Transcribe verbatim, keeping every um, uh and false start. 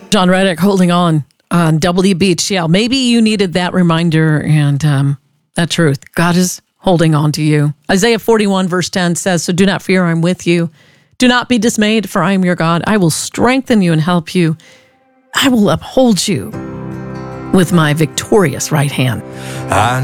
John Reddick holding on on W B H L. Maybe you needed that reminder and um, that truth. God is holding on to you. Isaiah forty-one verse ten says, so do not fear, I'm with you. Do not be dismayed, for I am your God. I will strengthen you and help you. I will uphold you with my victorious right hand. I